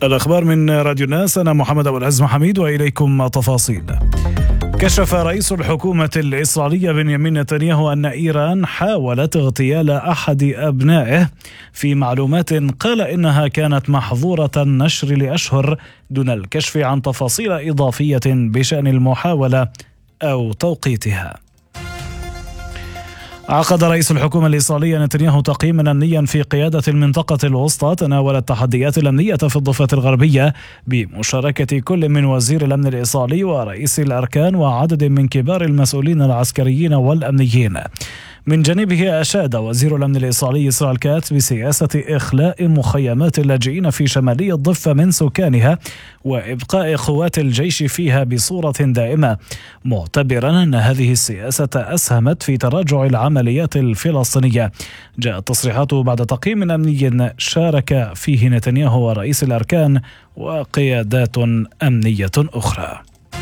الأخبار من راديو الناس، أنا محمد أبو العز محميد وإليكم تفاصيل. كشف رئيس الحكومة الإسرائيلية بنيامين نتنياهو أن إيران حاولت اغتيال أحد أبنائه في معلومات قال إنها كانت محظورة النشر لأشهر دون الكشف عن تفاصيل إضافية بشأن المحاولة أو توقيتها. عقد رئيس الحكومة الإسرائيلية نتنياهو تقييما أمنيا في قيادة المنطقة الوسطى تناول التحديات الأمنية في الضفة الغربية بمشاركة كل من وزير الأمن الإسرائيلي ورئيس الأركان وعدد من كبار المسؤولين العسكريين والأمنيين. من جانبه أشاد وزير الأمن الإسرائيلي إسرائيل كاتس بسياسة إخلاء مخيمات اللاجئين في شمالي الضفة من سكانها وإبقاء قوات الجيش فيها بصورة دائمة، معتبرا أن هذه السياسة أسهمت في تراجع العمليات الفلسطينية. جاءت تصريحاته بعد تقييم أمني شارك فيه نتنياهو ورئيس الأركان وقيادات أمنية أخرى.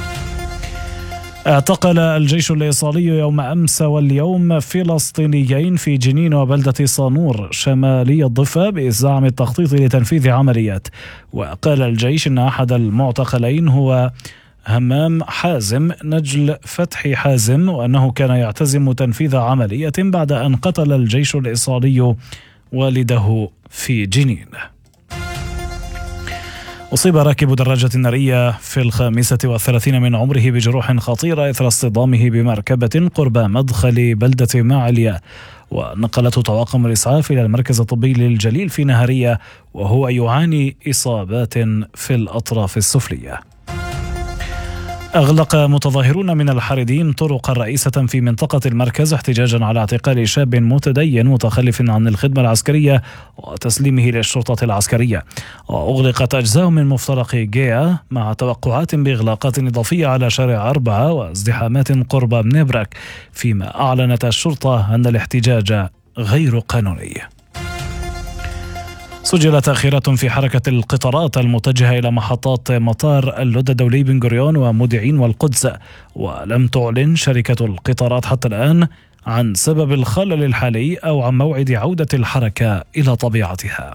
اعتقل الجيش الإسرائيلي يوم أمس واليوم فلسطينيين في جنين وبلدة صانور شمالي الضفة بزعم التخطيط لتنفيذ عمليات. وقال الجيش أن أحد المعتقلين هو همام حازم نجل فتحي حازم، وأنه كان يعتزم تنفيذ عملية بعد أن قتل الجيش الإسرائيلي والده في جنين. أصيب راكب دراجة نارية في 35 من عمره بجروح خطيرة إثر اصطدامه بمركبة قرب مدخل بلدة معالية، ونقلته طواقم الإسعاف إلى المركز الطبي للجليل في نهارية وهو يعاني إصابات في الأطراف السفلية. أغلق متظاهرون من الحريديم طرقا رئيسة في منطقة المركز احتجاجا على اعتقال شاب متدين متخلف عن الخدمة العسكرية وتسليمه للشرطة العسكرية. وأغلقت أجزاء من مفترق جيا مع توقعات بإغلاقات إضافية على شارع 4 وازدحامات قرب بنيبرك، فيما أعلنت الشرطة أن الاحتجاج غير قانوني. سجلت تأخيرات في حركة القطارات المتجهة إلى محطات مطار اللد الدولي بن غوريون ومودعين والقدس، ولم تعلن شركة القطارات حتى الآن عن سبب الخلل الحالي أو عن موعد عودة الحركة إلى طبيعتها.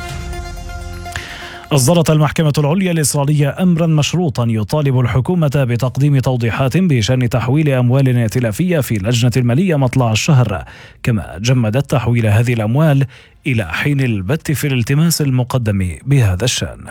أصدرت المحكمة العليا الإسرائيلية أمرا مشروطا يطالب الحكومة بتقديم توضيحات بشأن تحويل أموال ائتلافية في لجنة المالية مطلع الشهر، كما جمدت تحويل هذه الأموال إلى حين البت في الالتماس المقدم بهذا الشأن.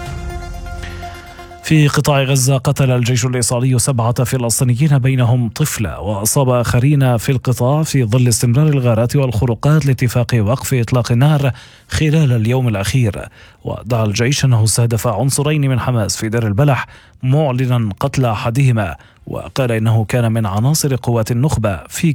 في قطاع غزة قتل الجيش الإسرائيلي 7 فلسطينيين بينهم طفلة، وأصاب آخرين في القطاع في ظل استمرار الغارات والخروقات لاتفاق وقف إطلاق النار خلال اليوم الأخير. ودعا الجيش أنه استهدف عنصرين من حماس في دير البلح معلنا قتل أحدهما، وقال إنه كان من عناصر قوات النخبة في